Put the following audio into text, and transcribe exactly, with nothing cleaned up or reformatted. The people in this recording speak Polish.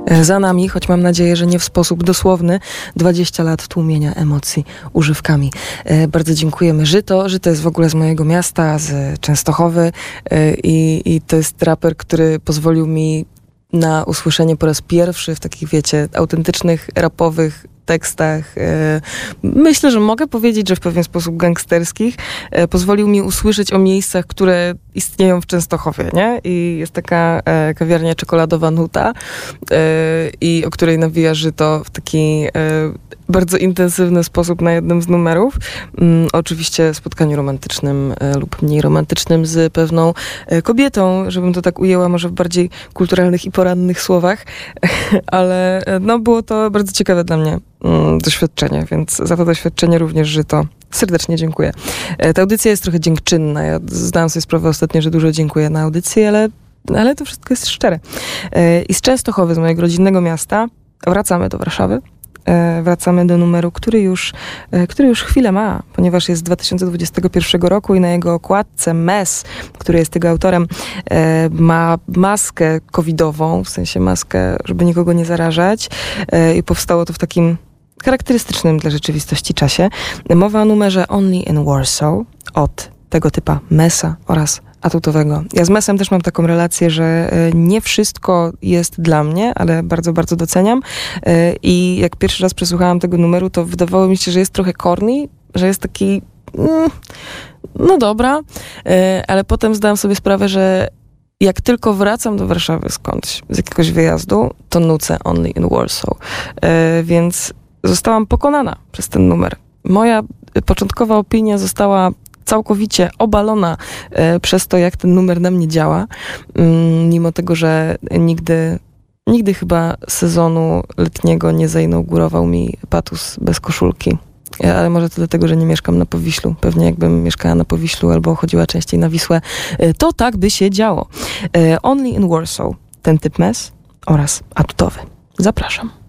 Za nami, choć mam nadzieję, że nie w sposób dosłowny, dwadzieścia lat tłumienia emocji używkami. E, bardzo dziękujemy. Żyto. Żyto jest w ogóle z mojego miasta, z Częstochowy e, i, i to jest raper, który pozwolił mi na usłyszenie po raz pierwszy w takich, wiecie, autentycznych, rapowych tekstach. Myślę, że mogę powiedzieć, że w pewien sposób gangsterskich. Pozwolił mi usłyszeć o miejscach, które istnieją w Częstochowie, nie? I jest taka kawiarnia czekoladowa Nuta i o której nawija Żyto w taki bardzo intensywny sposób na jednym z numerów. Oczywiście spotkaniu romantycznym lub mniej romantycznym z pewną kobietą, żebym to tak ujęła może w bardziej kulturalnych i porannych słowach, ale no było to bardzo ciekawe dla mnie doświadczenie, więc za to doświadczenie również Żyto serdecznie dziękuję. Ta audycja jest trochę dziękczynna. Ja zdałam sobie sprawę ostatnio, że dużo dziękuję na audycji, ale, ale to wszystko jest szczere. I z Częstochowy, z mojego rodzinnego miasta, wracamy do Warszawy. Wracamy do numeru, który już, który już chwilę ma, ponieważ jest z dwa tysiące dwudziestego pierwszego roku i na jego okładce Mess, który jest tego autorem, ma maskę covidową, w sensie maskę, żeby nikogo nie zarażać, i powstało to w takim charakterystycznym dla rzeczywistości czasie. Mowa o numerze Only in Warsaw od tego typa Messa oraz Atutowego. Ja z Messem też mam taką relację, że nie wszystko jest dla mnie, ale bardzo, bardzo doceniam. I jak pierwszy raz przesłuchałam tego numeru, to wydawało mi się, że jest trochę corny, że jest taki mm, no dobra, ale potem zdałam sobie sprawę, że jak tylko wracam do Warszawy skądś, z jakiegoś wyjazdu, to nucę Only in Warsaw. Więc zostałam pokonana przez ten numer. Moja początkowa opinia została całkowicie obalona e, przez to, jak ten numer na mnie działa. Mm, mimo tego, że nigdy, nigdy chyba sezonu letniego nie zainaugurował mi Patus bez koszulki. Ja, ale może to dlatego, że nie mieszkam na Powiślu. Pewnie jakbym mieszkała na Powiślu albo chodziła częściej na Wisłę, e, to tak by się działo. E, Only in Warsaw, ten typ Mess oraz Atutowy. Zapraszam.